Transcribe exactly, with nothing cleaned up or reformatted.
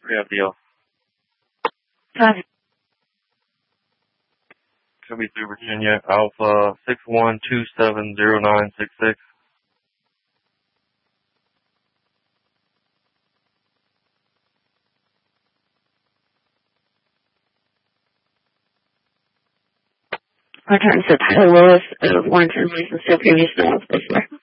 Rehab deal. Copy. seventy-three Virginia, Alpha six one two seven zero nine six six. Return to Tyler Lewis of Warrington, license to previous known before.